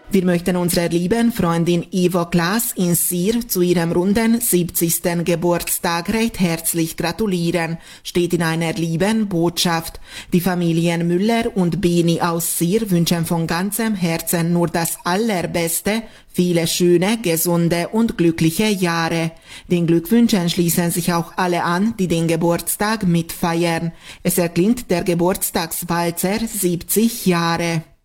Wir möchten unserer lieben Freundin Ivo Klaas in Sir zu ihrem runden 70. Geburtstag recht herzlich gratulieren, steht in einer lieben Botschaft. Die Familien Müller und Bini aus Sir wünschen von ganzem Herzen nur das Allerbeste, viele schöne, gesunde und glückliche Jahre. Den Glückwünschen schließen sich auch alle an, die den Geburtstag mitfeiern. Es erklingt der Geburtstagswalzer 70 Jahre.